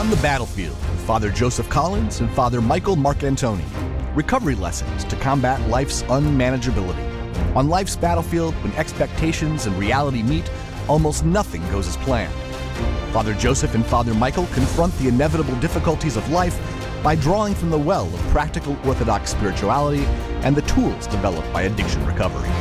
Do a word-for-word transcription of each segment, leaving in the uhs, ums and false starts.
On the Battlefield, Father Joseph Collins and Father Michael Marcantoni. Recovery lessons to combat life's unmanageability. On life's battlefield, when expectations and reality meet, almost nothing goes as planned. Father Joseph and Father Michael confront the inevitable difficulties of life by drawing from the well of practical Orthodox spirituality and the tools developed by addiction recovery.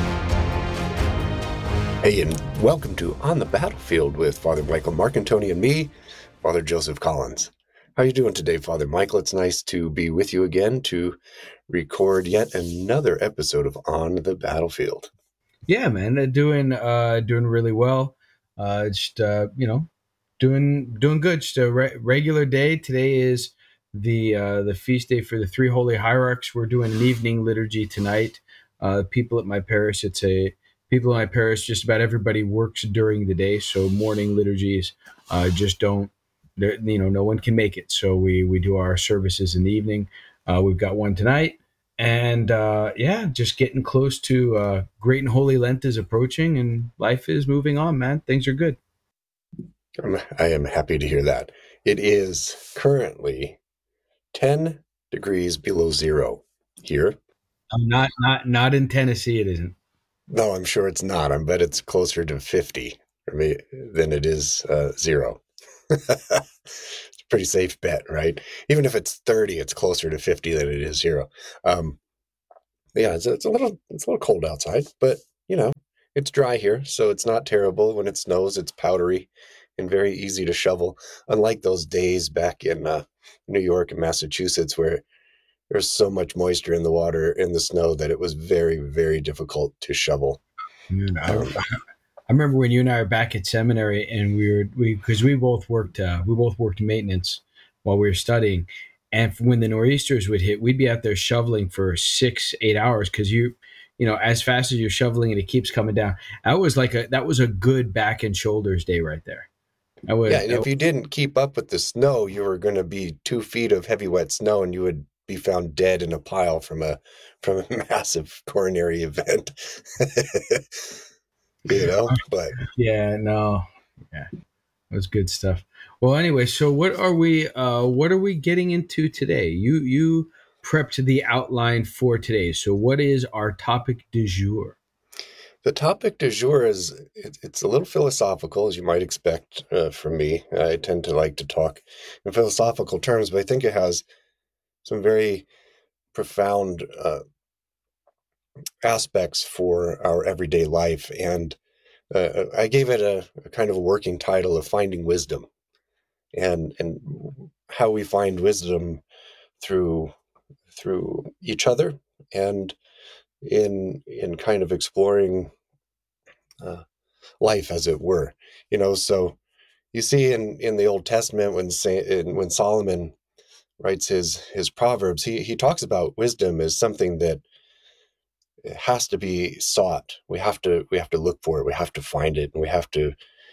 Hey, and welcome to On the Battlefield with Father Michael Marcantoni and me, Father Joseph Collins. How are you doing today, Father Michael? It's nice to be with you again to record yet another episode of On the Battlefield. Yeah, man, uh, doing uh, doing really well. Uh, just uh, you know, doing doing good. Just a re- regular day. Today is the uh, the feast day for the three holy hierarchs. We're doing an evening liturgy tonight. Uh, people at my parish, it's a people at my parish. Just about everybody works during the day, so morning liturgies uh, just don't. You know, no one can make it, so we we do our services in the evening. Uh, we've got one tonight. And uh, yeah, just getting close to uh, Great and Holy Lent is approaching, and life is moving on, man. Things are good. I'm, I am happy to hear that. It is currently ten degrees below zero here. I'm not not not in Tennessee. It isn't. No, I'm sure it's not. I bet it's closer to fifty for me than it is uh, zero. It's a pretty safe bet, right? Even if it's thirty, it's closer to fifty than it is zero. Um, yeah, it's, it's a little it's a little cold outside, but you know, it's dry here, so it's not terrible. When it snows, it's powdery and very easy to shovel. Unlike those days back in uh, New York and Massachusetts, where there's so much moisture in the water in the snow that it was very, very difficult to shovel. Dude, I, Um, I remember when you and I were back at seminary, and we were we because we both worked uh, we both worked maintenance while we were studying, and when the nor'easters would hit, we'd be out there shoveling for six eight hours because you you know as fast as you're shoveling and it keeps coming down. That was like a that was a good back and shoulders day right there. I was, yeah, and if you didn't keep up with the snow, you were going to be two feet of heavy wet snow, and you would be found dead in a pile from a from a massive coronary event. You know, but yeah, no, yeah, that was good stuff. Well, anyway, so what are we uh what are we getting into today? You you prepped the outline for today. So what is our topic du jour? the topic du jour is it, it's a little philosophical, as you might expect uh, from me. I tend to like to talk in philosophical terms, but I think it has some very profound uh, aspects for our everyday life. And uh, I gave it a, a kind of a working title of Finding Wisdom, and and how we find wisdom through through each other, and in in kind of exploring uh, life, as it were. You know, so you see in in the Old Testament when Sa- in, when Solomon writes his his proverbs, he he talks about wisdom as something that has to be sought. We have to we have to look for it. We have to find it, and we have to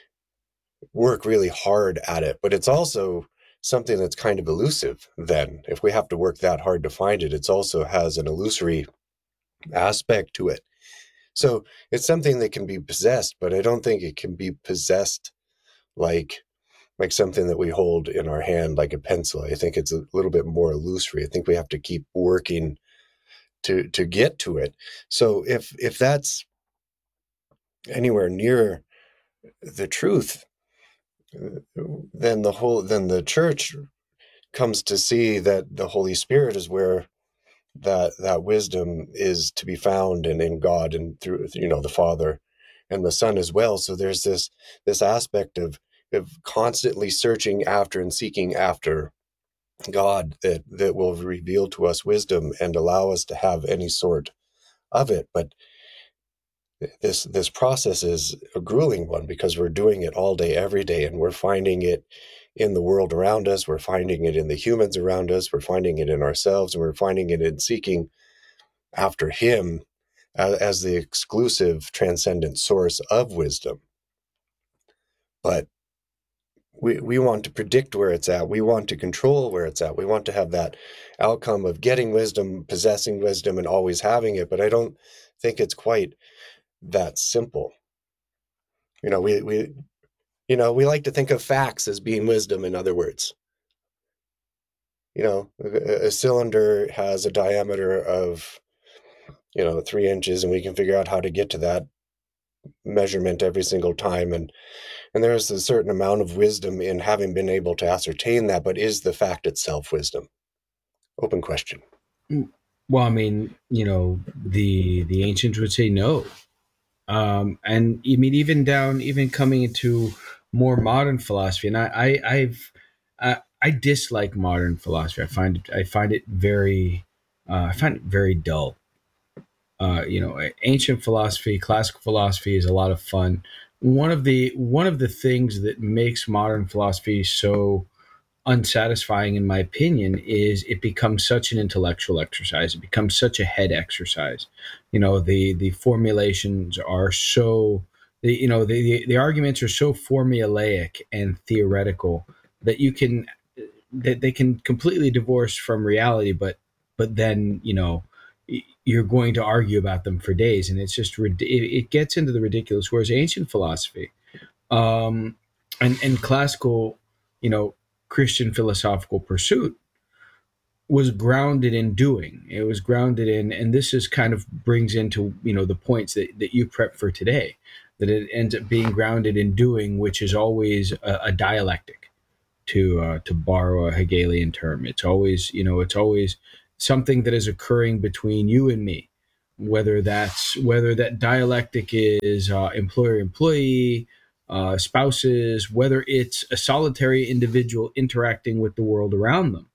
work really hard at it. But it's also something that's kind of elusive. Then, if we have to work that hard to find it, it's also has an illusory aspect to it. So it's something that can be possessed, but I don't think it can be possessed like like something that we hold in our hand, like a pencil. I think it's a little bit more illusory. I think we have to keep working to to get to it. So if if that's anywhere near the truth, then the whole then the church comes to see that the Holy Spirit is where that that wisdom is to be found, and in God, and through, you know, the Father and the Son as well. So there's this this aspect of of constantly searching after and seeking after God that that will reveal to us wisdom and allow us to have any sort of it. But this this process is a grueling one, because we're doing it all day, every day, and we're finding it in the world around us. We're finding it in the humans around us. We're finding it in ourselves, and we're finding it in seeking after Him as, as the exclusive transcendent source of wisdom. But we we want to predict where it's at. We want to control where it's at. We want to have that outcome of getting wisdom, possessing wisdom, and always having it. But I don't think it's quite that simple. You know, we we you know we like to think of facts as being wisdom. In other words, you know, a, a cylinder has a diameter of, you know, three inches, and we can figure out how to get to that measurement every single time. And and there is a certain amount of wisdom in having been able to ascertain that, but is the fact itself wisdom? Open question. Mm, Well, I mean, you know, the the ancients would say no. Um, and I mean, even down, even coming into more modern philosophy, and I, I I've I, I dislike modern philosophy. I find it I find it very uh, I find it very dull. Uh, you know, ancient philosophy, classical philosophy is a lot of fun. One of the one of the things that makes modern philosophy so unsatisfying, in my opinion, is it becomes such an intellectual exercise. It becomes such a head exercise. You know, the the formulations are so the you know the the, the arguments are so formulaic and theoretical that you can that they can completely divorce from reality. But but then you know you're going to argue about them for days, and it's just it, it gets into the ridiculous. Whereas ancient philosophy, um, and and classical, you know, Christian philosophical pursuit was grounded in doing. It was grounded in, and this is kind of brings into you know the points that that you prep for today. That it ends up being grounded in doing, which is always a, a dialectic. To uh, to borrow a Hegelian term, it's always you know it's always something that is occurring between you and me, whether that's whether that dialectic is uh, employer employee, uh, spouses, whether it's a solitary individual interacting with the world around them.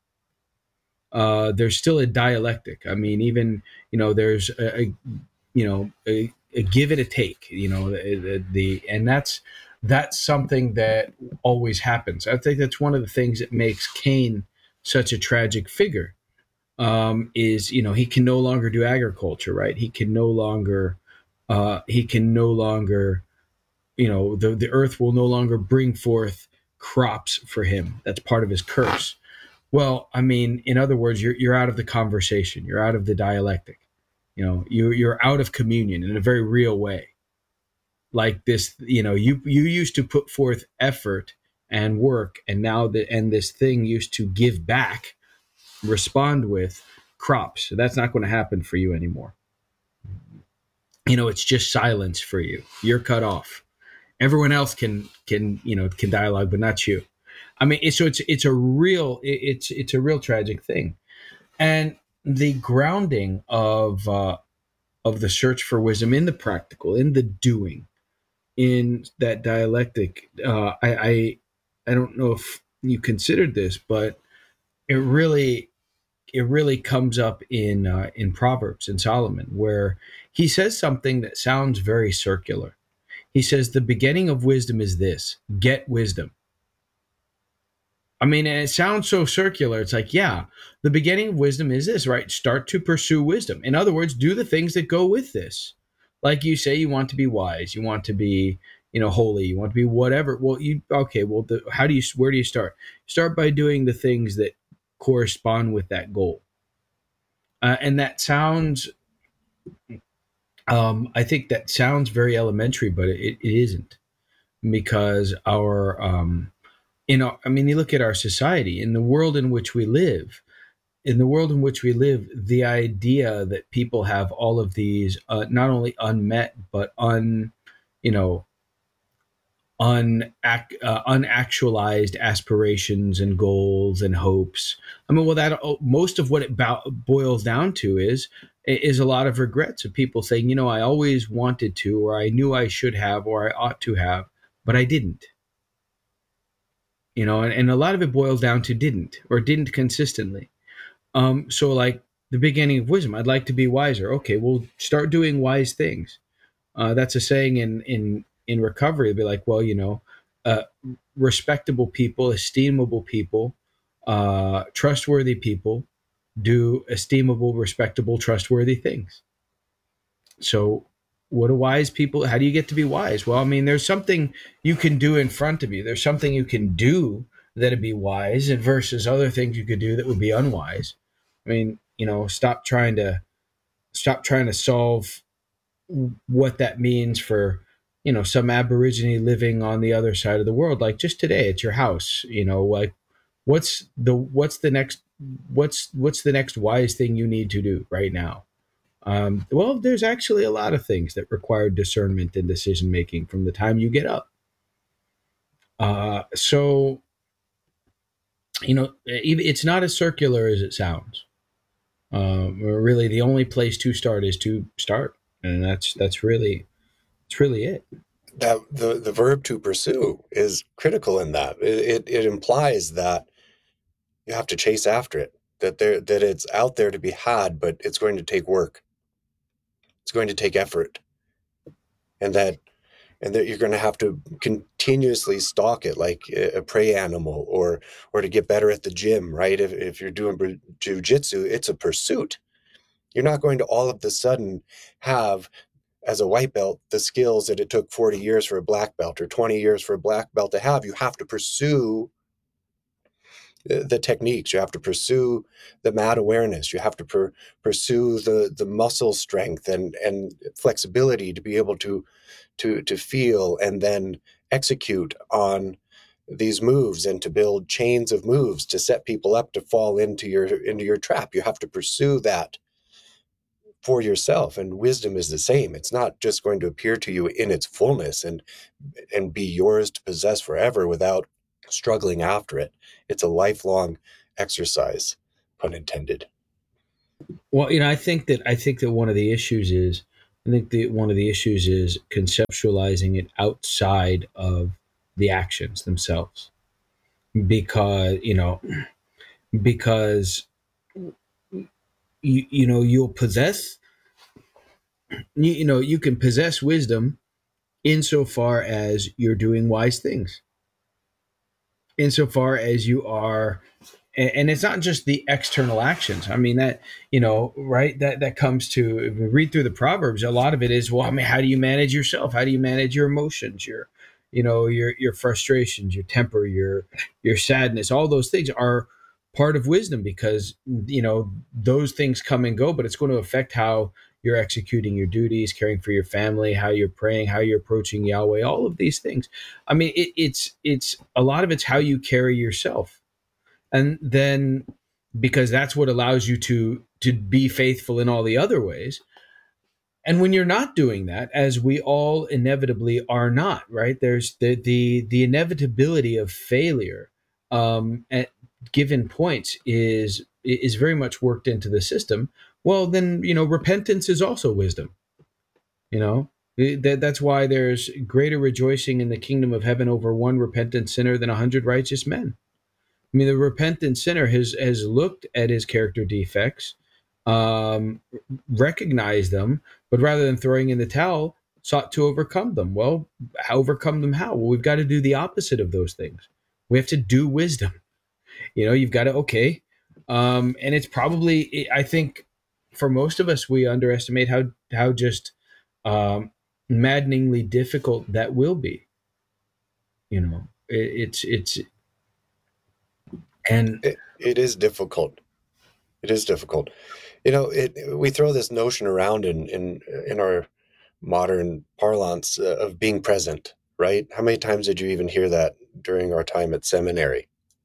Uh, there's still a dialectic. I mean, even you know, there's a, a you know a, a give and a take. You know, the, the, the and that's that's something that always happens. I think that's one of the things that makes Cain such a tragic figure. Um, is you know he can no longer do agriculture, right? He can no longer uh, he can no longer you know the the earth will no longer bring forth crops for him. That's part of his curse. Well, I mean, in other words, you're you're out of the conversation. You're out of the dialectic. You know, you you're out of communion in a very real way. Like this, you know, you you used to put forth effort and work, and now the and this thing used to give back, respond with crops. So that's not going to happen for you anymore. You know, it's just silence for you. You're cut off. Everyone else can can you know can dialogue, but not you. I mean, it's, so it's it's a real it's it's a real tragic thing. And the grounding of uh, of the search for wisdom in the practical, in the doing, in that dialectic. Uh, I, I I don't know if you considered this, but it really it really comes up in uh, in Proverbs in Solomon, where he says something that sounds very circular. He says the beginning of wisdom is this: get wisdom. I mean, and it sounds so circular. It's like, yeah, the beginning of wisdom is this, right? Start to pursue wisdom. In other words, do the things that go with this. Like you say, you want to be wise, you want to be, you know, holy, you want to be whatever. Well, you okay? Well, the, how do you? Where do you start? Start by doing the things that correspond with that goal. Uh, and that sounds, um, I think that sounds very elementary, but it, it isn't, because our um, you know, I mean, you look at our society, in the world in which we live, in the world in which we live, the idea that people have all of these uh, not only unmet but un, you know, un, uh, unactualized aspirations and goals and hopes. I mean, well, that oh, most of what it bo- boils down to is is a lot of regrets of people saying, you know, I always wanted to, or I knew I should have, or I ought to have, but I didn't. You know, and, and a lot of it boils down to didn't or didn't consistently. Um, so like the beginning of wisdom, I'd like to be wiser. Okay, well, start doing wise things. Uh, that's a saying in in in recovery. It'd be like, well, you know, uh, respectable people, esteemable people, uh, trustworthy people do esteemable, respectable, trustworthy things. So what do wise people, how do you get to be wise? Well, I mean, there's something you can do in front of you. There's something you can do that'd be wise, and versus other things you could do that would be unwise. I mean, you know, stop trying to stop trying to solve what that means for, you know, some aborigine living on the other side of the world. Like just today at your house, you know, like What's the what's the next what's what's the next wise thing you need to do right now? Um, well, there's actually a lot of things that require discernment and decision making from the time you get up. Uh, so you know, it's not as circular as it sounds. Um, really, the only place to start is to start, and that's that's really that's really it. That the the verb to pursue is critical in that. It, it it implies that you have to chase after it. That there that it's out there to be had, but it's going to take work. It's going to take effort, and that and that you're going to have to continuously stalk it like a prey animal, or or to get better at the gym, right? If if you're doing jiu-jitsu, it's a pursuit. You're not going to all of a sudden have, as a white belt, the skills that it took forty years for a black belt or twenty years for a black belt to have. You have to pursue the techniques. You have to pursue the mat awareness. You have to per, pursue the the muscle strength and and flexibility to be able to to to feel and then execute on these moves, and to build chains of moves to set people up to fall into your into your trap. You have to pursue that for yourself, and wisdom is the same. It's not just going to appear to you in its fullness and and be yours to possess forever without struggling after it. It's a lifelong exercise, pun intended. Well, you know, I think that I think that one of the issues is I think that one of the issues is conceptualizing it outside of the actions themselves, because you know, because you you know you'll possess you, you know you can possess wisdom insofar as you're doing wise things, insofar as you are, and it's not just the external actions. I mean, that, you know, right, that that comes to, if we read through the Proverbs, a lot of it is, well, I mean, how do you manage yourself? How do you manage your emotions, your, you know, your your frustrations, your temper, your your sadness? All those things are part of wisdom, because, you know, those things come and go, but it's going to affect how you're executing your duties, caring for your family, how you're praying, how you're approaching Yahweh, all of these things. I mean, it, it's it's a lot of it's how you carry yourself, and then, because that's what allows you to to be faithful in all the other ways. And when you're not doing that, as we all inevitably are not, right? There's the the the inevitability of failure um, at given points is is very much worked into the system. Well, then, you know, repentance is also wisdom. You know, that that's why there's greater rejoicing in the kingdom of heaven over one repentant sinner than a hundred righteous men. I mean, the repentant sinner has has looked at his character defects, um, recognized them, but rather than throwing in the towel, sought to overcome them. Well, how overcome them? How? Well, we've got to do the opposite of those things. We have to do wisdom. You know, you've got to, okay, um, and it's probably, I think, for most of us, we underestimate how how just um, maddeningly difficult that will be. You know, it, it's it's and It, it is difficult. It is difficult. You know, it, we throw this notion around in in in our modern parlance uh, of being present, right? How many times did you even hear that during our time at seminary?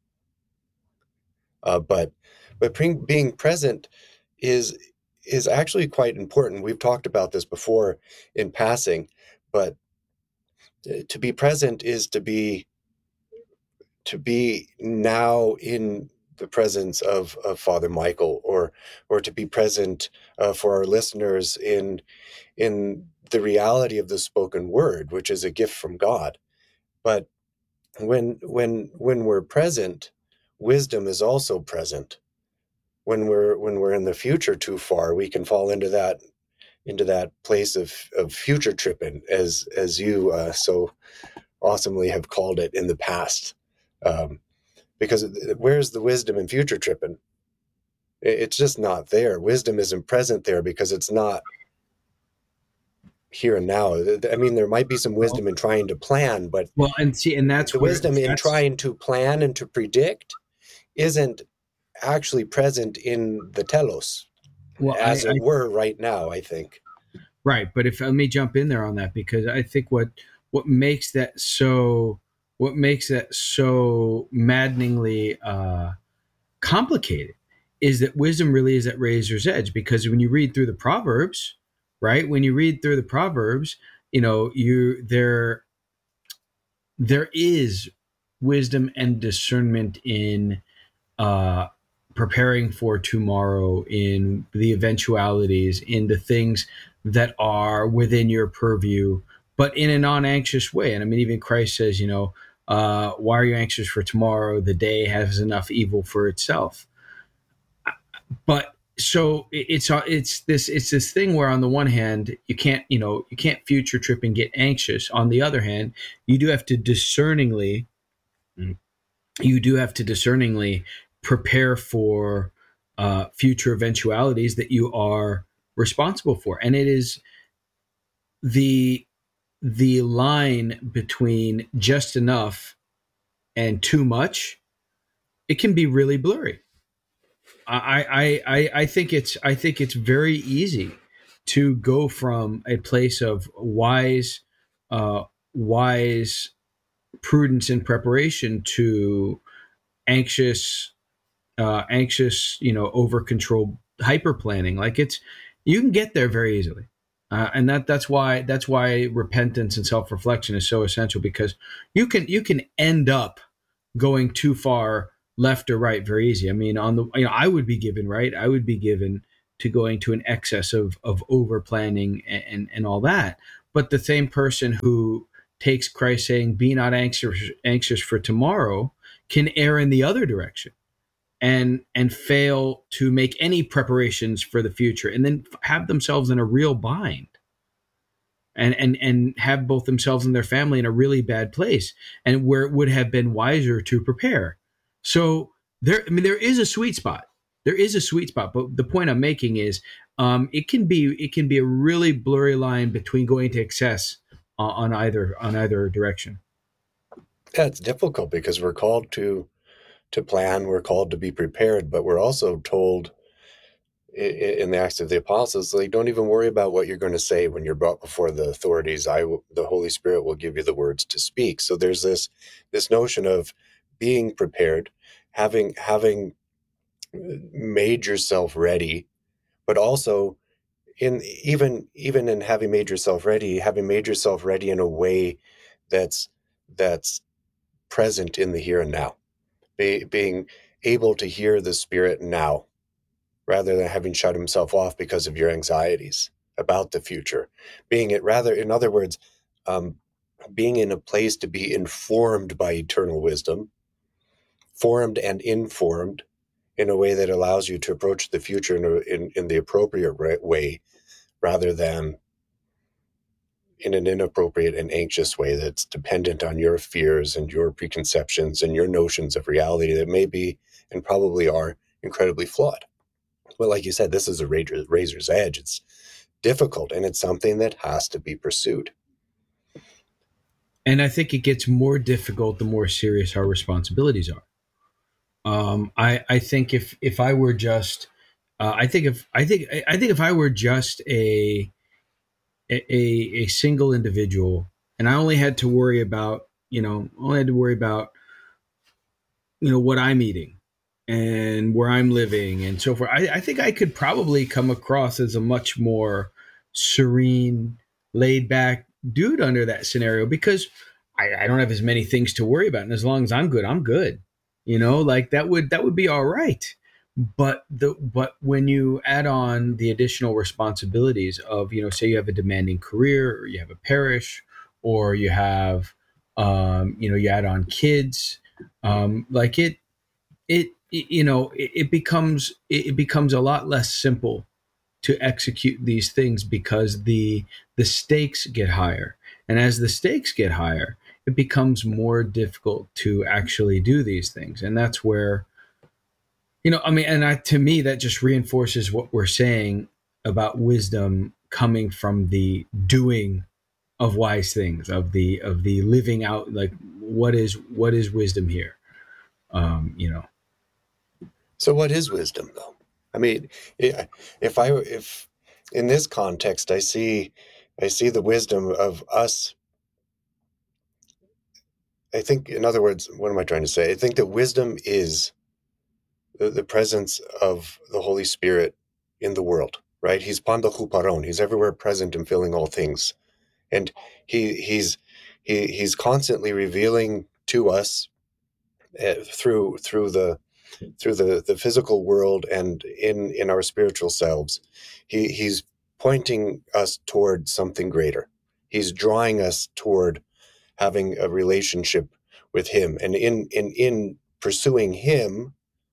Uh, but but being, being present is is actually quite important. We've talked about this before in passing, but to be present is to be to be now in the presence of, of Father Michael, or or to be present uh, for our listeners in in the reality of the spoken word, which is a gift from God. But when when when we're present, wisdom is also present. When we're when we're in the future too far, we can fall into that into that place of, of future tripping, as as you uh, so awesomely have called it in the past. Um, because where's the wisdom in future tripping? It's just not there. Wisdom isn't present there because it's not here and now. I mean, there might be some wisdom in trying to plan, but well, and see, and that's the where, wisdom in that's, trying to plan and to predict isn't actually present in the telos, well, as I, it I were right now, I think. right, but if let me jump in there on that, because I think what what makes that so what makes it so maddeningly uh, complicated is that wisdom really is at razor's edge, because when you read through the Proverbs, right? When you read through the Proverbs, you know, you there there is wisdom and discernment in uh, preparing for tomorrow, in the eventualities, in the things that are within your purview, but in a non-anxious way. And I mean, even Christ says, you know, uh, why are you anxious for tomorrow? The day has enough evil for itself. But so it's it's this it's this thing where on the one hand you can't you know you can't future trip and get anxious. On the other hand, you do have to discerningly you do have to discerningly prepare for uh, future eventualities that you are responsible for. And it is the the line between just enough and too much. It can be really blurry. I, I, I, I think it's I think it's very easy to go from a place of wise, uh, wise prudence and preparation to anxious, uh, anxious, you know, over control, hyper planning. Like it's, you can get there very easily, uh, and that that's why that's why repentance and self reflection is so essential, because you can you can end up going too far left or right very easy. I mean, on the you know, I would be given right. I would be given to going to an excess of of over planning and, and and all that. But the same person who takes Christ saying, "Be not anxious anxious for tomorrow," can err in the other direction and and fail to make any preparations for the future, and then have themselves in a real bind, and and and have both themselves and their family in a really bad place, and where it would have been wiser to prepare. So there, I mean, there is a sweet spot. There is a sweet spot, but the point I'm making is, um, it can be it can be a really blurry line between going to excess uh, on either on either direction. Yeah, it's difficult because we're called to to plan, we're called to be prepared, but we're also told in the Acts of the Apostles, like, don't even worry about what you're going to say when you're brought before the authorities. I, will, the Holy Spirit will give you the words to speak. So there's this this notion of being prepared, having having made yourself ready, but also in even even in having made yourself ready, having made yourself ready in a way that's that's present in the here and now, Be, being able to hear the Spirit now, rather than having shut himself off because of your anxieties about the future. Being it rather, in other words, um, being in a place to be informed by eternal wisdom, formed and informed in a way that allows you to approach the future in, a, in, in the appropriate way, rather than in an inappropriate and anxious way that's dependent on your fears and your preconceptions and your notions of reality that may be and probably are incredibly flawed. But like you said, this is a razor's edge. It's difficult, and it's something that has to be pursued. And I think it gets more difficult the more serious our responsibilities are. Um, I I think if if I were just, uh, I think if I think I think if I were just a a a single individual, and I only had to worry about you know only had to worry about you know what I'm eating and where I'm living and so forth, I, I think I could probably come across as a much more serene, laid back dude under that scenario, because I, I don't have as many things to worry about, and as long as I'm good, I'm good. You know, like that would that would be all right. But the but when you add on the additional responsibilities of, you know, say you have a demanding career, or you have a parish, or you have um, you know, you add on kids, um, like it it you know it, it becomes it becomes a lot less simple to execute these things, because the the stakes get higher, and as the stakes get higher, it becomes more difficult to actually do these things. And that's where, you know I mean, and I, to me, that just reinforces what we're saying about wisdom coming from the doing of wise things, of the of the living out, like what is what is wisdom here. um you know So what is wisdom, though? I mean, if I if in this context, I see I see the wisdom of us I think, in other words, what am I trying to say? I think that wisdom is the, the presence of the Holy Spirit in the world, right? He's panda huparon. He's everywhere present and filling all things. And he he's he he's constantly revealing to us uh, through through the through the, the physical world and in, in our spiritual selves. He he's pointing us toward something greater. He's drawing us toward having a relationship with him. And in in in pursuing him,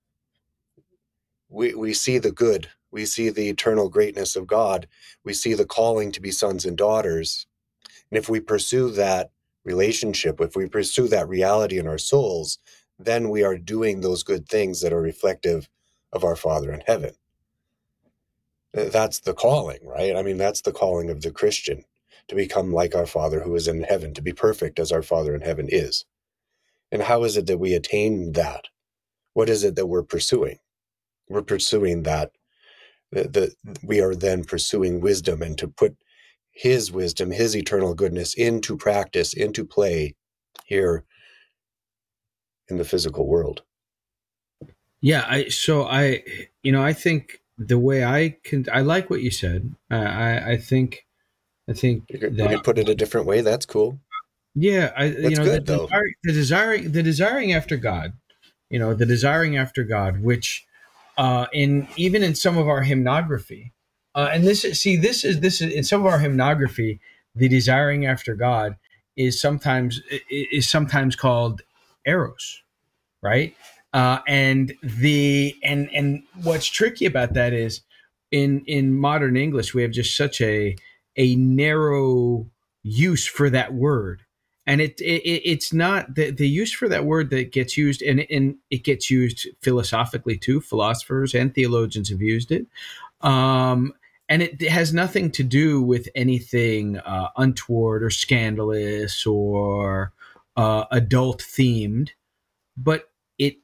we, we see the good. We see the eternal greatness of God. We see the calling to be sons and daughters. And if we pursue that relationship, if we pursue that reality in our souls, then we are doing those good things that are reflective of our Father in heaven. That's the calling, right? I mean, that's the calling of the Christian, to become like our Father who is in heaven, to be perfect as our Father in heaven is. And how is it that we attain that? What is it that we're pursuing? We're pursuing that, that, that we are then pursuing wisdom, and to put his wisdom, his eternal goodness into practice, into play here in the physical world. Yeah, I so I you know I think the way I can I like what you said. I I, I think I think You could, that you could put it a different way. That's cool. yeah I you That's know good, the though. desire, the desiring the desiring after God, you know the desiring after God, which uh, in even in some of our hymnography, uh, and this is see this is this is in some of our hymnography, the desiring after God is sometimes is sometimes called eros, right? Uh, and the and and what's tricky about that is in in modern English we have just such a a narrow use for that word, and it, it it's not the the use for that word that gets used, and and it gets used philosophically too. Philosophers and theologians have used it, um, and it has nothing to do with anything uh, untoward or scandalous or uh, adult themed, but it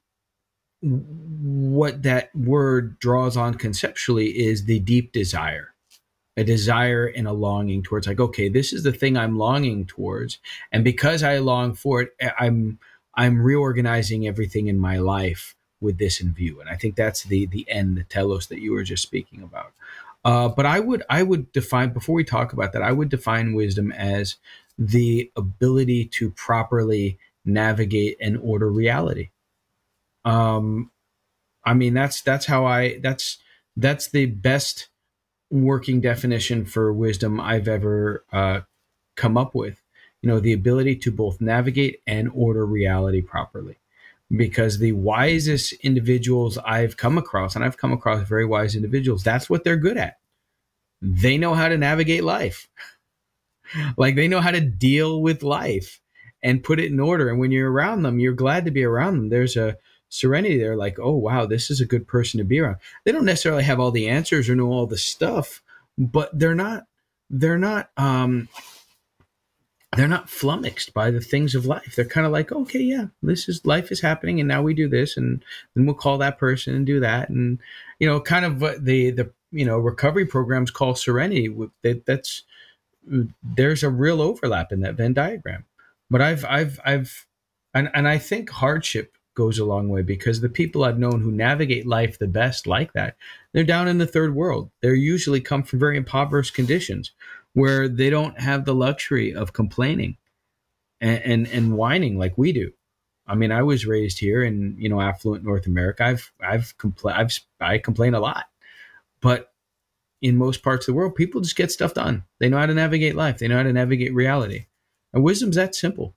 what that word draws on conceptually is the deep desire, a desire and a longing towards, like, okay, this is the thing I'm longing towards, and because I long for it, i'm i'm reorganizing everything in my life with this in view. And I think that's the the end, the telos that you were just speaking about. Uh, but i would i would define, before we talk about that, I would define wisdom as the ability to properly navigate and order reality. um I mean, that's that's how I that's that's the best working definition for wisdom I've ever uh, come up with. You know, the ability to both navigate and order reality properly. Because the wisest individuals I've come across, and I've come across very wise individuals, that's what they're good at. They know how to navigate life. Like, they know how to deal with life and put it in order. And when you're around them, you're glad to be around them. There's a serenity there, like, oh wow, this is a good person to be around. They don't necessarily have all the answers or know all the stuff, but they're not they're not um they're not flummoxed by the things of life. They're kind of like, okay, yeah, this is life is happening, and now we do this, and then we'll call that person and do that. And you know, kind of what the the you know recovery programs call serenity. That that's there's a real overlap in that Venn diagram. But I've I've I've and, and I think hardship goes a long way, because the people I've known who navigate life the best like that, they're down in the third world. They usually come from very impoverished conditions where they don't have the luxury of complaining and, and, and whining like we do. I mean, I was raised here in, you know, affluent North America. I've I've compl- I've I complain a lot, but in most parts of the world, people just get stuff done. They know how to navigate life. They know how to navigate reality. And wisdom's that simple.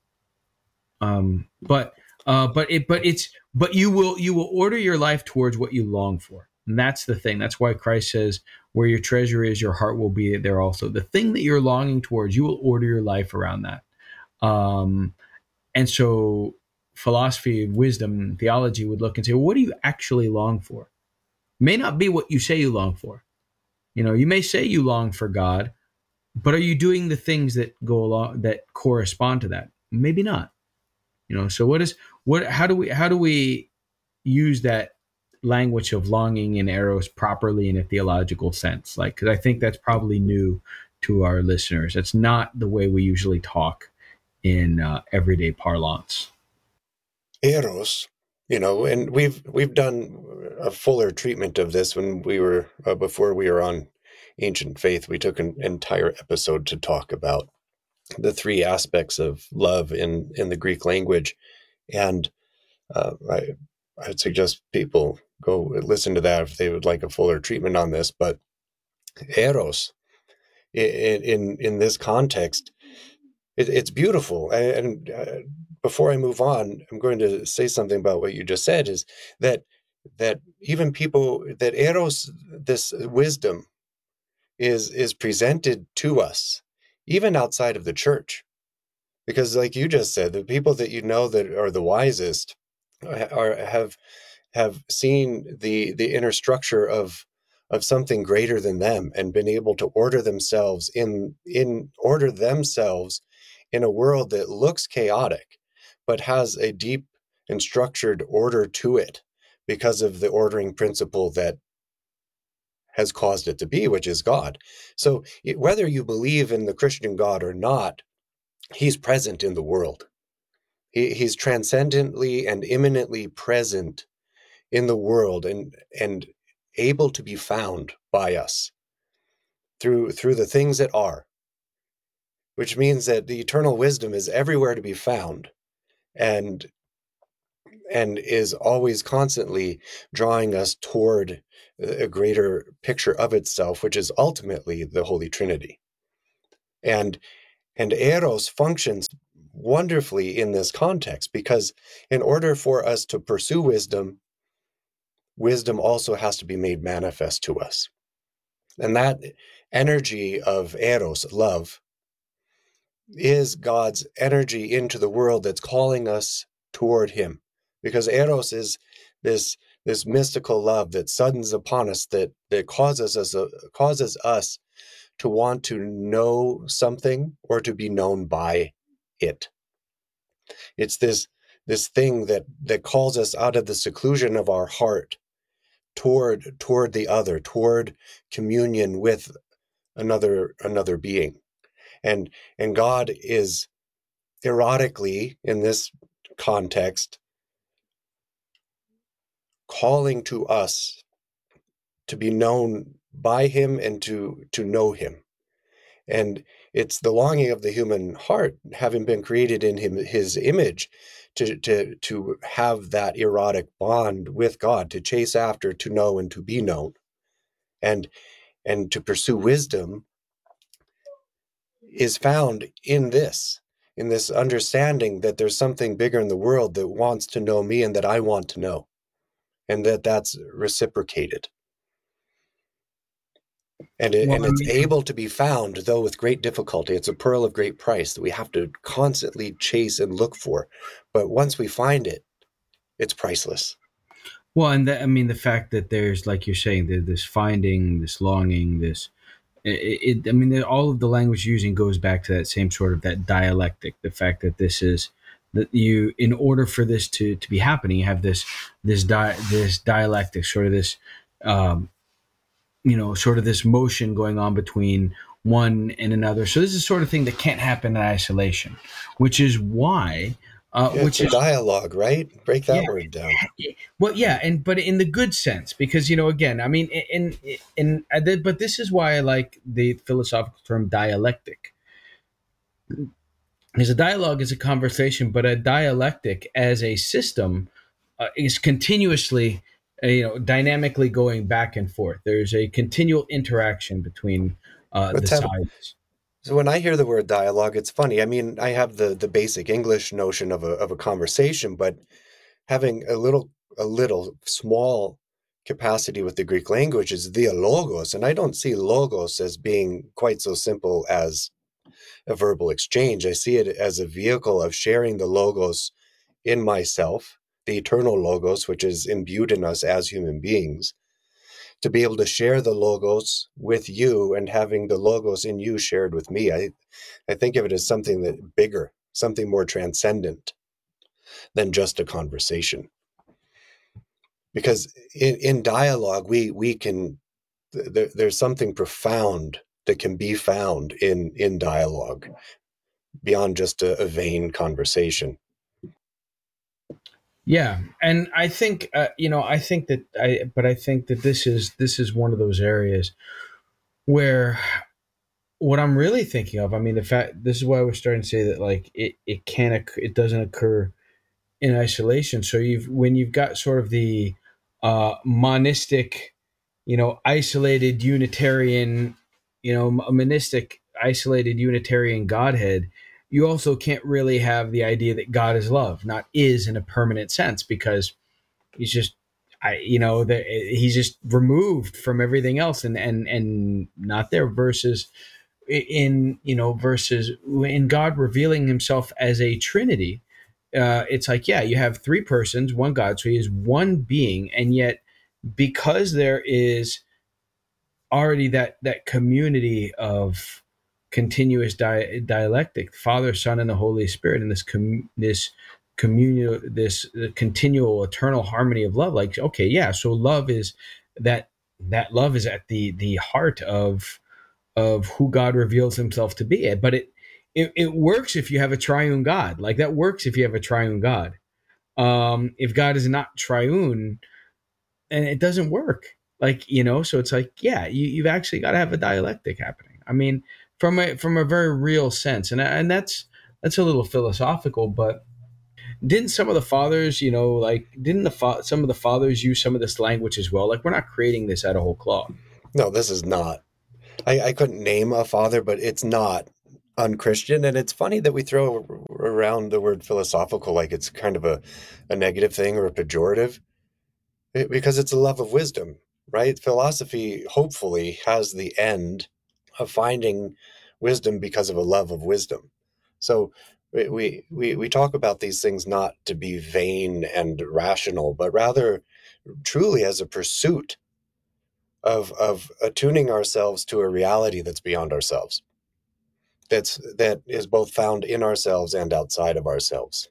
Um, but uh, but it but it's but you will you will order your life towards what you long for. And that's the thing. That's why Christ says, where your treasure is, your heart will be there also. The thing that you're longing towards, you will order your life around that. Um, and so philosophy, wisdom, theology would look and say, well, what do you actually long for? May not be what you say you long for. You know, you may say you long for God, but are you doing the things that go along that correspond to that? Maybe not. You know, so what is what? How do we how do we use that language of longing and eros properly in a theological sense? Like, because I think that's probably new to our listeners. It's not the way we usually talk in uh, everyday parlance. Eros, you know, and we've we've done a fuller treatment of this when we were uh, before we were on Ancient Faith. We took an entire episode to talk about the three aspects of love in in the Greek language, and uh, I I'd suggest people go listen to that if they would like a fuller treatment on this. But Eros, in in, in this context, it, it's beautiful. And uh, before I move on, I'm going to say something about what you just said. Is that that even people that Eros, this wisdom, is is presented to us, even outside of the church, because, like you just said, the people that you know that are the wisest are have have seen the the inner structure of of something greater than them and been able to order themselves in in order themselves in a world that looks chaotic but has a deep and structured order to it because of the ordering principle that has caused it to be, which is God. So whether you believe in the Christian God or not, he's present in the world. He, he's transcendently and immanently present in the world and and able to be found by us through through the things that are, which means that the eternal wisdom is everywhere to be found and and is always constantly drawing us toward a greater picture of itself, which is ultimately the Holy Trinity. And and Eros functions wonderfully in this context, because in order for us to pursue wisdom, wisdom also has to be made manifest to us. And that energy of Eros, love, is God's energy into the world that's calling us toward him. Because Eros is this, this mystical love that suddens upon us, that, that causes us, uh, causes us to want to know something or to be known by it. It's this, this thing that, that calls us out of the seclusion of our heart toward toward the other, toward communion with another another being. And and God is erotically, in this context, calling to us to be known by him and to to know him. And it's the longing of the human heart, having been created in him, his image, to to to have that erotic bond with God, to chase after, to know, and to be known. And and to pursue wisdom is found in this, in this understanding that there's something bigger in the world that wants to know me and that I want to know, and that that's reciprocated. And, it, Well, and I it's mean, able to be found, though with great difficulty. It's a pearl of great price that we have to constantly chase and look for. But once we find it, it's priceless. well, and that, I mean, the fact that there's, like you're saying, there, this finding, this longing, this, it, it, I mean, all of the language using goes back to that same sort of that dialectic. The fact that this is that you, in order for this to to be happening, you have this this di- this dialectic, sort of this, um, you know, sort of this motion going on between one and another. So this is the sort of thing that can't happen in isolation, which is why, uh, Yeah, it's which a is dialogue, right? Break yeah. that word down. Well, yeah, and but in the good sense, because you know, again, I mean, in in, in I did, but this is why I like the philosophical term dialectic. Because a dialogue is a conversation, but a dialectic as a system uh, is continuously, uh, you know, dynamically going back and forth. There's a continual interaction between uh, the Let's have sides. So when I hear the word dialogue, it's funny. I mean, I have the the basic English notion of a of a conversation, but having a little a little small capacity with the Greek language is dialogos, and I don't see logos as being quite so simple as a verbal exchange. I see it as a vehicle of sharing the logos in myself, the eternal logos, which is imbued in us as human beings, to be able to share the logos with you and having the logos in you shared with me. I, I think of it as something that bigger, something more transcendent than just a conversation. Because in, in dialogue, we we can there, there's something profound that can be found in in dialogue. beyond just a, a vain conversation. Yeah, and I think uh, you know, I think that I, but I think that this is this is one of those areas where what I'm really thinking of. I mean, the fact this is why we're starting to say that like it it can't occ- it doesn't occur in isolation. So you've when you've got sort of the uh, monistic, you know, isolated Unitarian, you know, a monistic isolated Unitarian Godhead, you also can't really have the idea that God is love, not is in a permanent sense, because he's just I you know that he's just removed from everything else and and and not there versus in you know versus in God revealing himself as a trinity. Uh, it's like, yeah, you have three persons, one God, so he is one being, and yet because there is already that that community of continuous di- dialectic, Father, Son, and the Holy Spirit, and this com- this communal, this uh, continual, eternal harmony of love. Like, okay, yeah, so love is that that love is at the the heart of of who God reveals Himself to be. But it it, it works if you have a triune God. Like that works if you have a triune God. Um, if God is not triune, and it doesn't work, like you know so it's like, yeah, you, you've actually got to have a dialectic happening. I mean, from a from a very real sense, and and that's that's a little philosophical, but didn't some of the fathers, you know like didn't the fa- some of the fathers use some of this language as well? Like, we're not creating this out of whole cloth. No, this is not. I, I couldn't name a father, but it's not unchristian. And it's funny that we throw around the word philosophical like it's kind of a, a negative thing or a pejorative, eh, because it's a love of wisdom, right? Philosophy hopefully has the end of finding wisdom because of a love of wisdom. So we, we, we we talk about these things not to be vain and rational, but rather truly as a pursuit of of attuning ourselves to a reality that's beyond ourselves, that's that is both found in ourselves and outside of ourselves.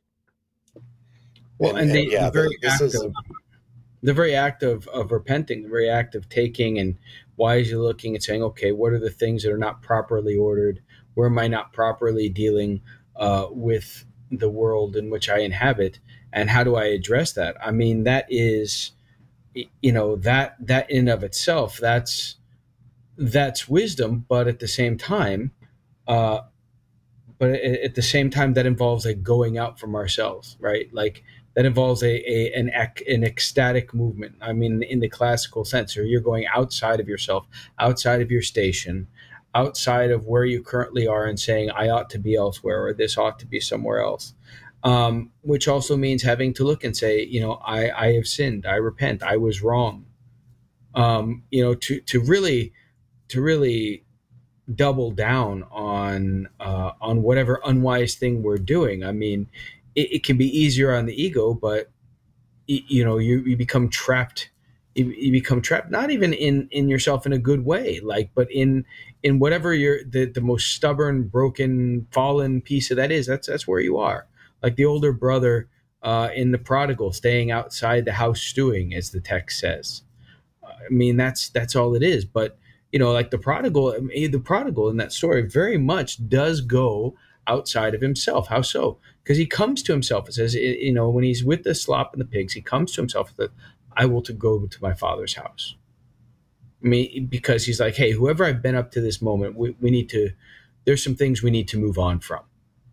Well, and and and the, the yeah, very the, this act is of the very act of, of repenting, the very act of taking and wisely looking and saying, okay, what are the things that are not properly ordered? Where am I not properly dealing uh, with the world in which I inhabit? And how do I address that? I mean, that is, you know, that that in and of itself, that's that's wisdom. But at the same time, uh, but at the same time, that involves like going out from ourselves, right? Like that involves a, a an an ecstatic movement. I mean, in the classical sense, or you're going outside of yourself, outside of your station, outside of where you currently are, and saying, I ought to be elsewhere, or this ought to be somewhere else. Um, which also means having to look and say, you know, I I have sinned, I repent, I was wrong. Um, you know, to to really to really double down on uh, on whatever unwise thing we're doing. I mean, it, it can be easier on the ego, but y- you know, you, you become trapped. You, you become trapped, not even in in yourself in a good way, like, but in in whatever you're the the most stubborn, broken, fallen piece of that is. That's that's where you are. Like the older brother uh, in the prodigal, staying outside the house stewing, as the text says. I mean, that's that's all it is. But you know, like the prodigal, the prodigal in that story very much does go outside of himself. How so? Because he comes to himself. It says, you know, when he's with the slop and the pigs, he comes to himself that I will to go to my father's house. I mean, because he's like, hey, whoever I've been up to this moment, we, we need to. There's some things we need to move on from.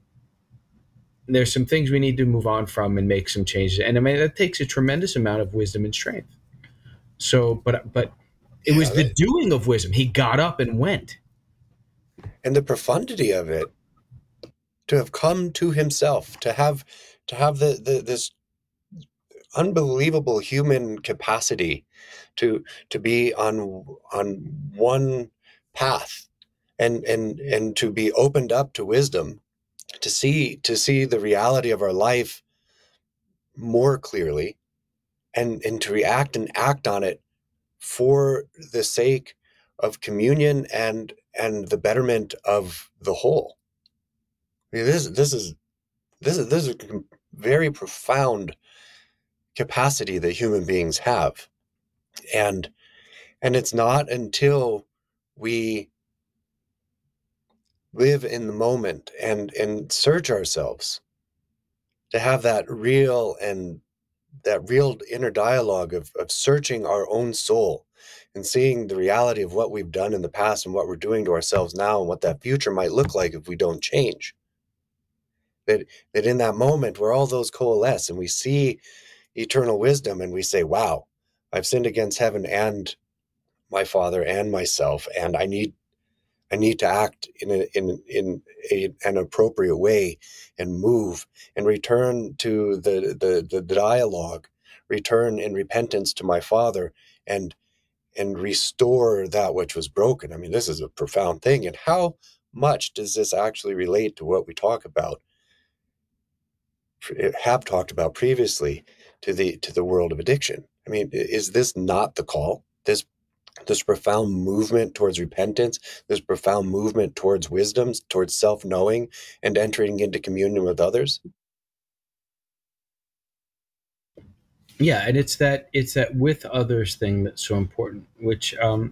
There's some things we need to move on from and make some changes. And I mean, that takes a tremendous amount of wisdom and strength. So, but but it yeah was the that, doing of wisdom. He got up and went. and the profundity of it, to have come to himself, to have to have the, the this unbelievable human capacity to to be on on one path, and and and to be opened up to wisdom, to see to see the reality of our life more clearly, and and to react and act on it for the sake of communion and and the betterment of the whole. I mean, this this is this is this is a very profound capacity that human beings have. and and it's not until we live in the moment and and search ourselves, to have that real and that real inner dialogue of, of searching our own soul and seeing the reality of what we've done in the past and what we're doing to ourselves now and what that future might look like if we don't change. That, that in that moment where all those coalesce and we see eternal wisdom and we say, wow, I've sinned against heaven and my Father and myself, and I need I need to act in a, in in a, an appropriate way and move and return to the, the the dialogue, return in repentance to my Father, and and restore that which was broken. I mean, this is a profound thing. And how much does this actually relate to what we talk about, have talked about previously, to the to the world of addiction? I mean, is this not the call? This this profound movement towards repentance, this profound movement towards wisdom, towards self-knowing and entering into communion with others? Yeah, and it's that it's that with others thing that's so important, which um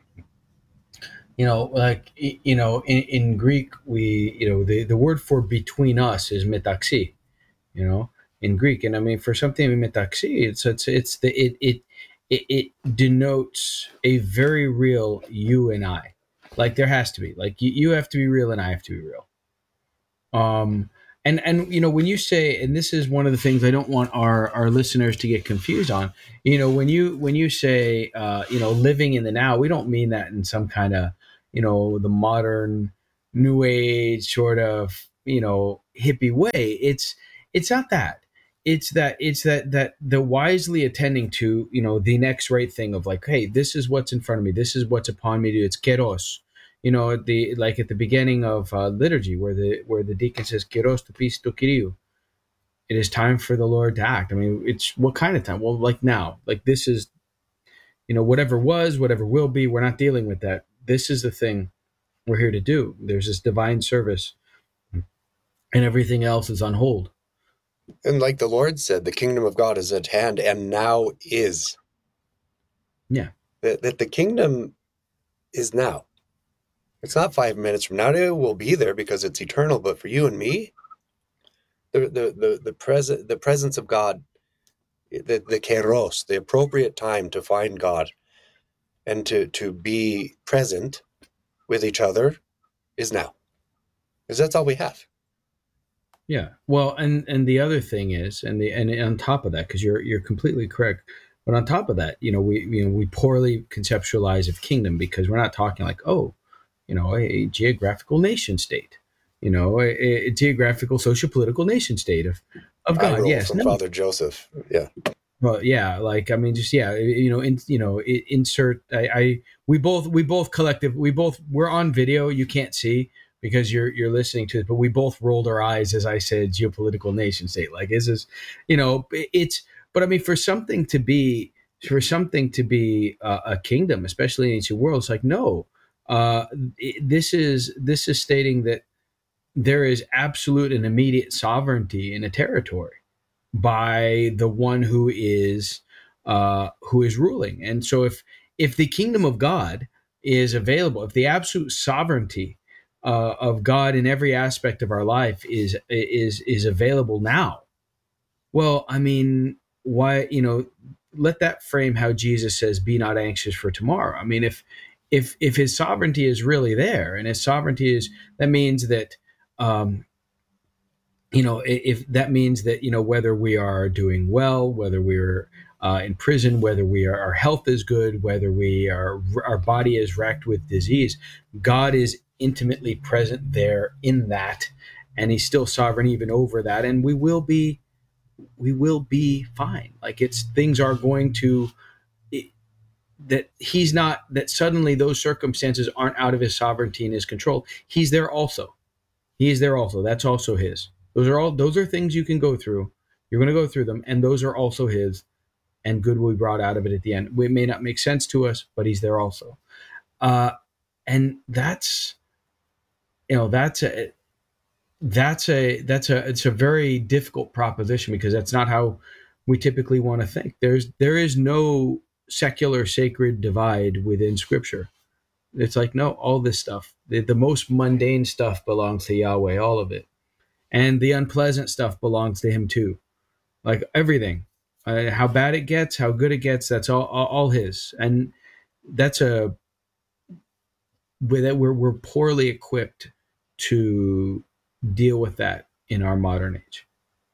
you know, like you know, in, in Greek, we you know the the word for between us is metaxi, you know, in Greek, and I mean for something metaxi, it's it's it's the it it it, it denotes a very real you and I, like there has to be, like you, you have to be real and I have to be real. Um, and and you know when you say, and this is one of the things I don't want our our listeners to get confused on. You know when you when you say uh, you know living in the now, we don't mean that in some kind of you know the modern new age sort of you know hippie way. It's it's not that. It's that it's that that the wisely attending to you know the next right thing of like, hey, this is what's in front of me. This is what's upon me to do. It's keros, you know, at the like at the beginning of uh, liturgy, where the where the deacon says, "Kyrios to peace to Kyriou." It is time for the Lord to act. I mean, it's what kind of time? Well, like now, like this is, you know, whatever was, whatever will be. We're not dealing with that. This is the thing we're here to do. There's this divine service, and everything else is on hold. And like the Lord said, the kingdom of God is at hand and now is. Yeah. That, that the kingdom is now. It's not five minutes from now. It will be there because it's eternal. But for you and me, the the the, the present the presence of God, the the kairos, the appropriate time to find God and to to be present with each other is now. Because that's all we have. Yeah. Well, and and the other thing is, and the and on top of that, because you're you're completely correct. But on top of that, you know, we you know we poorly conceptualize of kingdom because we're not talking like, oh, you know, a, a geographical nation state, you know, a, a geographical social political nation state of of I God. roll Yes. from No. Father Joseph. Yeah. Well, yeah, like I mean, just yeah, you know, in, you know, insert. I, I we both we both collective we both we're on video. You can't see because you're you're listening to it, but we both rolled our eyes as I said geopolitical nation state. Like is this, you know, it's. But I mean, for something to be for something to be uh, a kingdom, especially in ancient world, it's like no. Uh, it, this is this is stating that there is absolute and immediate sovereignty in a territory by the one who is uh, who is ruling. And so if if the kingdom of God is available, if the absolute sovereignty uh, of God in every aspect of our life is is is available now, well, I mean, why you know let that frame how Jesus says, "Be not anxious for tomorrow." I mean, if if if His sovereignty is really there, and His sovereignty is that means that. Um, you know, if that means that, you know, whether we are doing well, whether we're uh, in prison, whether we are, our health is good, whether we are, our body is racked with disease, God is intimately present there in that. And he's still sovereign even over that. And we will be, we will be fine. Like it's, things are going to, it, that he's not, that suddenly those circumstances aren't out of his sovereignty and his control. He's there also. He is there also. That's also his. Those are all. Those are things you can go through. You're going to go through them, and those are also his. And good will be brought out of it at the end. It may not make sense to us, but he's there also. Uh, and that's, you know, that's a, that's a, that's a, it's a very difficult proposition because that's not how we typically want to think. There's, there is no secular sacred divide within Scripture. It's like, no, all this stuff, the, the most mundane stuff belongs to Yahweh, all of it. And the unpleasant stuff belongs to him too. Like everything, uh, how bad it gets, how good it gets, that's all, all, all his. And that's a, with it, we're, we're poorly equipped to deal with that in our modern age.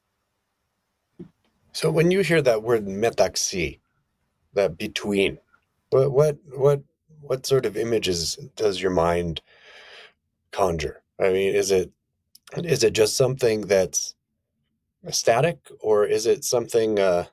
So when you hear that word metaxi, that between, what what what what sort of images does your mind conjure? I mean, is it is it just something that's static, or is it something, uh,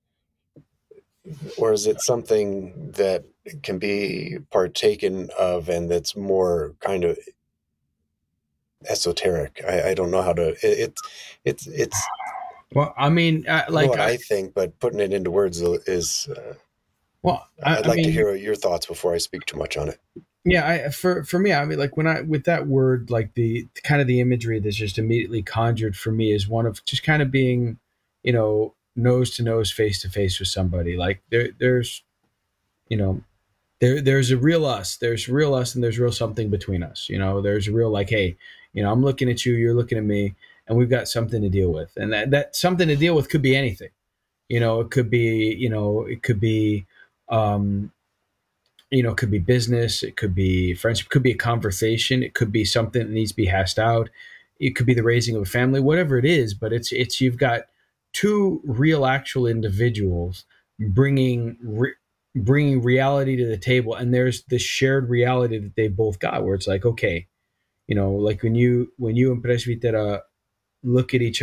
or is it something that can be partaken of and that's more kind of esoteric? I, I don't know how to. It, it it's it's Well, I mean, uh, I know like, what I, I think, but putting it into words is. Uh, well, I, I'd I like to mean, hear your thoughts before I speak too much on it. yeah, I, for, for me, I mean, like when I, with that word, like the kind of the imagery that's just immediately conjured for me is one of just kind of being, you know, nose to nose, face to face with somebody. Like there, there's, you know, there there's a real us, there's real us, and there's real something between us. You know, there's a real, like, hey, you know, I'm looking at you, you're looking at me, and we've got something to deal with. And that, that something to deal with could be anything. You know, it could be, you know, it could be, um, you know, it could be business, it could be friendship, it could be a conversation, it could be something that needs to be hashed out, it could be the raising of a family, whatever it is. But it's it's you've got two real, actual individuals bringing re- bringing reality to the table, and there's this shared reality that they both got, where it's like, okay, you know, like when you when you and Presbytera look at each